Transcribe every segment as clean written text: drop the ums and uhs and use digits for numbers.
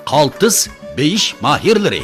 qaltis beyish mahirlari.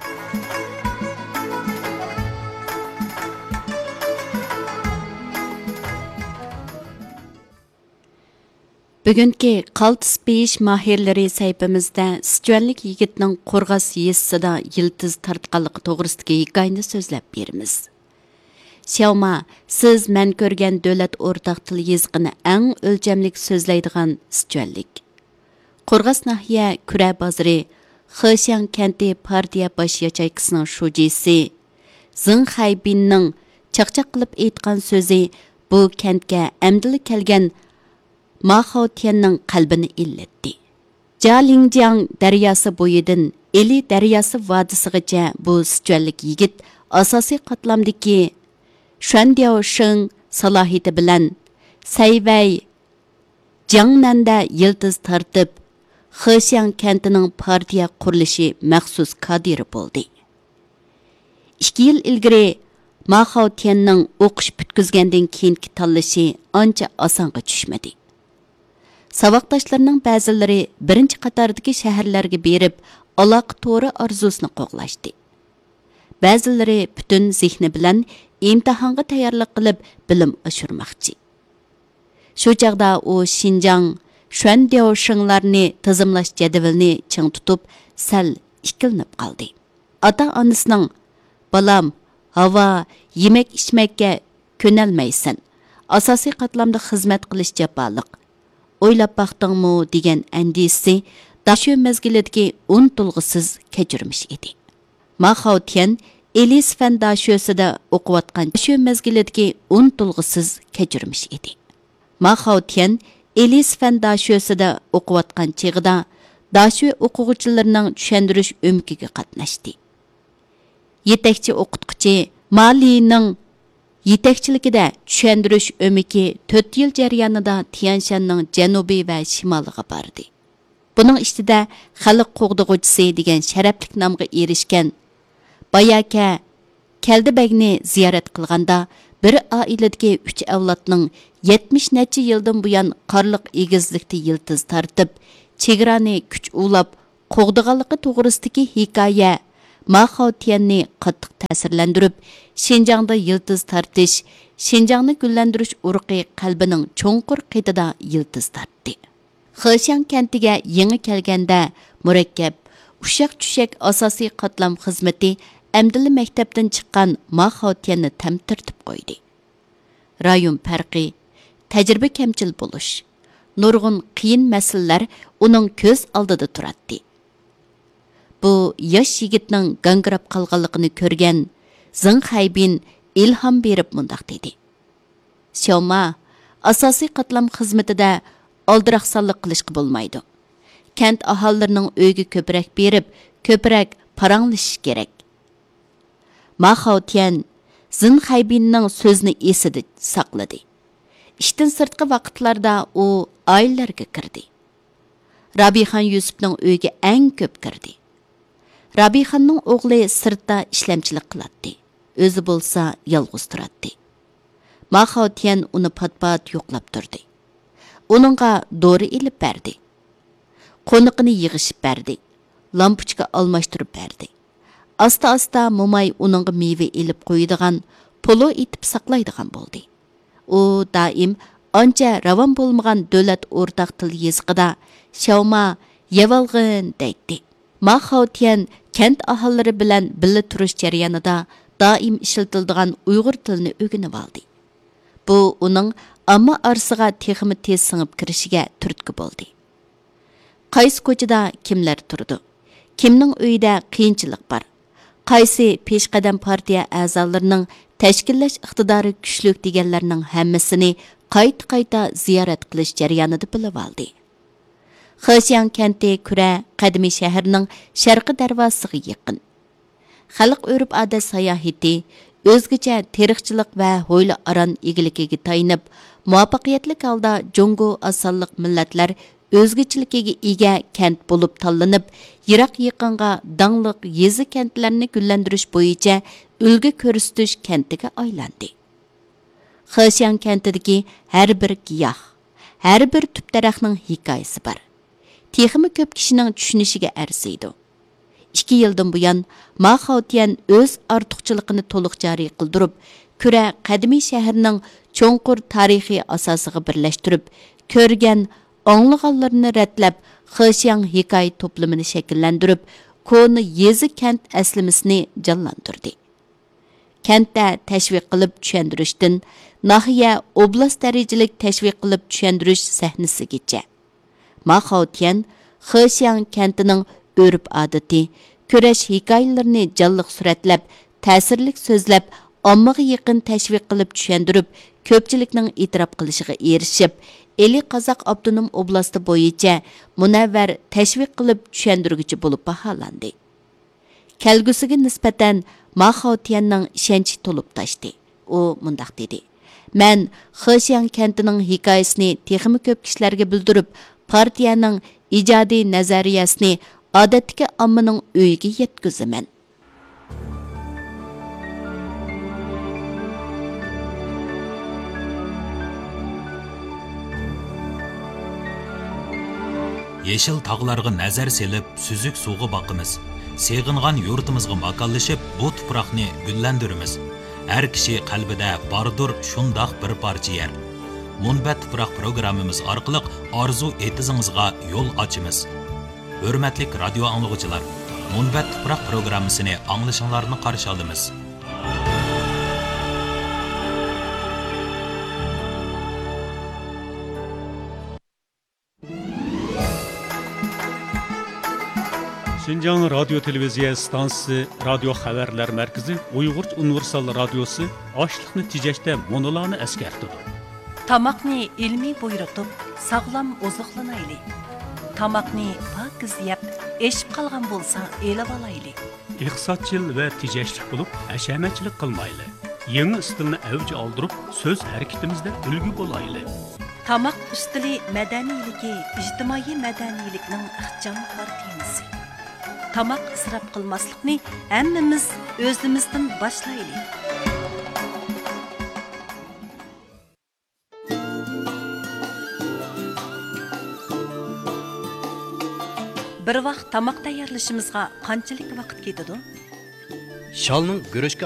Bugungi qaltis beyish mahirlari sayfimizda Sichuanlik yigitning Qo'rg'as yezisida yiltiz tartqanligi to'g'risidagi hikoyani so'zlab beramiz. Xiaoma, siz men ko'rgan davlat o'rtaq til yezigini eng o'lchamlik so'zlaydigan Sichuanlik. Qo'rg'as nahiya Kura bozori, Xexiang kenti partiya bosh yachaykisining shujisi Zeng Haibinning chaqchaq qilib aytgan so'zi bu kentga amdili kelgan Ma Haotianning qalbini illatdi. Jialinjiang daryosi bo'yidan Eli daryosi vodisigacha bu Sichuanlik yigit asosiy qatlamdagi Shuandiaosheng salohiyati bilan Sayvay Jiangnanda yildiz tartib Xexiang kentining partiya qurilishi maxsus kadiri bo'ldi. 2 yil ilgari Ma Haotianning o'qish bitkizgandan keyingi tanlashi ancha osonga tushmadi. Savaqdaşlarının ba'zilari birinchi qatardagi shaharlarga berib, aloqa to'ri arzusini qo'g'lashdi. Ba'zilari butun zehni bilan imtihonga tayyorlik qilib bilim oshirmoqchi. Shu chaqda u Xinjiang Shuandiaoshenglarni tizimlash jadvalini ching tutib, sal ikkilinib qoldi. Ota-onasining "Balam, havo, yemak-ichmakka ko'nalmaysan. Asosiy qatlamda xizmat qilish jafoliq. O'ylab baqdingmi" degan andisi dashu mezgilidagi unutilg'isiz kechirmish edi. Ma Haotian Elis fan dashusida o'qiyotgan shu mezgilidagi unutilg'isiz kechirmish edi. Ma Haotian Elis fan dashusida o'qiyotgan chig'ida dashu o'quvchilarining tushuntirish o'mkiga qatnashdi. Yetakchi o'qituvchi Malining yetakchiligida tushuntirish o'miki 4 yil jarayonida Tianshanning janubiy va shimoliga bordi. Buning ichida xalq qo'g'dug'uvchisi degan sharafli nomga erishgan Bayaka Kaldibagni ziyorat qilganda bir oiladagi 3 avlodning 70 necha yildan buyon qorliq egizlikda yiltiz tartib, chegarani kuch ulab qo'g'diganligi to'g'risidagi hikoya Ma Haotianni qattiq ta'sirlantirib, Xinjiangda yiltiz tartish, Xinjiangni gullantirish urqi qalbining cho'nqur qetida yiltiz tartdi. Xexiang kentiga yangi kelganda murakkab, ushaq-tushak asosiy qatlam xizmati amdili maktabdan chiqqan Ma Haotianni tamtirtib qo'ydi. Rayon farqi, tajriba kamchil bo'lish, nurg'un qiyin masalalar uning ko'z oldida turadi. Bu yosh yigitning gangrab qolganligini ko'rgan Zeng Haibin ilhom berib mundaq dedi. Xiaoma, asosiy qatlam xizmatida oldiraqsonlik qilishga bo'lmaydi. Kent aholilarining uyga ko'proq berib, ko'proq paranglashish kerak. Ma Haotian Zeng Haibinning so'zini esida saqladi. Ishdan sirtqi vaqtlarda u oilalarga kirdi. Rabixon Yusufning uyiga eng ko'p kirdi. Rabixonning o'g'li sirtda ishlamchilik qiladi. O'zi bo'lsa yolg'iz turadi. Ma Haotian uni pat-pat yo'qlab turdi. Uningga dori ilib berdi. Qo'niqini yig'ishib berdi. Lampochka almashtirib berdi. Asta-asta Momay uningga meva ilib qo'yadigan, polo etib saqlaydigan bo'ldi. U doim ancha ravon bo'lmagan davlat o'rtaq til yezigida Xiaoma yevalg'in deydi. Ma Haotian kent aholilari bilan birga turish jarayonida doim ishlatiladigan Uyg'ur tilini o'rganib oldi. Bu uning amma orasiga texmi tez singib kirishiga turtki bo'ldi. Qaysi ko'chada kimlar turdi? Kimning uyida qiyinchilik bor? Qaysi peshqadam partiya a'zolarining tashkillash iqtidori kuchli deganlarning hammasini qayta ziyorat qilish jarayonida bilib oldi. Xexiang kenti Kura qadimiy shaharning sharqi darvozasiga yaqin. Xalq urf-odat sayohati o'zgacha tarixchilik va ho'yla aron egiligiga tayinib, muvaffaqiyatli holda Jungo asonliq millatlar o'zgachilikka ega kent bo'lib tanlanib, yiroq yaqinga dangliq yezi kentlarni gullantirish bo'yicha ulgu ko'rsatish kentiga aylandi. Xexiang kentidagi har bir giyoh, har bir tub daraxtning hikoyasi bor. texmi ko'p kishining tushunishiga arziydi. 2 yildan buyon Ma Xaotian o'z ortiqchiligini to'liq joriy qildirib, Küre qadimiy shaharning cho'nqur tarixiy asosiga birlashtirib, ko'rgan, anglag'anlarni ratlab, Xexiang hikoya to'plamini shakllantirib, koni yezi kent aslimisini jonlantirdi. Kentda tashviq qilib tushuntirishdan nahiya oblast darajalik tashviq qilib tushuntirish sahnasigacha. Ma Xaotian Xexiang kentining urf-odati, kurash hikoyalarini jonliq suratlab, ta'sirlik so'zlab, ommaga yaqin tashviq qilib tushuntirib, ko'pchilikning e'tirof qilishiga erishib, Eli Qozoq Abdunum oblasti bo'yicha munavvar tashviq qilib tushuntirguchi bo'lib baholandi. Kelgusiga nisbatan Ma Xaotianning ishonchi to'lib tashdi. U mundaq dedi: "Men Xexiang kentining hikoyasini texmi ko'p kishilarga bildirib, partiyaning ijodiy nazariyasini odatdagi ommaning uyiga yetkazaman." Yeşil tağlarga nazar selip, süzük suğu bakımız. Seğingan yurtimizga makallaşıp, bu tuproqni güllendirimiz. Her kişi qalbida bardur şundaq bir parça yer. Munbat tuproq programmamiz orqali arzu etizingizga yo'l ochimiz. Hurmatli radio anglag'uchilar, Munbat tuproq programmasini anglashinglarni qarshi olamiz. Şinjan Radyo Televiziya Stansiyasi, Radio Xabarlar Markazi, Uyg'urcha Universal Radiosi ochliqni tejashda monolarni eskartdi. Tamaqni ilmiy buyurtib, sog'lom oziqlanayli. Tamaqni pokiz yeb, eshib qolgan bo'lsa, elib olayli. Iqtisodchil va tejashlik bo'lib, hashamatchilik qilmayli. Yangi stilni avj oldirib, so'z harakatimizda ulgu bo'layli. Tamaq ustili madaniyligi, ijtimoiy madaniylikning ixcham temasi. Tamaq isrof qilmaslikni hammamiz o'zimizdan boshlaylik. Bir vaqt tamaq tayyorlashimizga qanchalik vaqt ketadi? Shalning go'rishga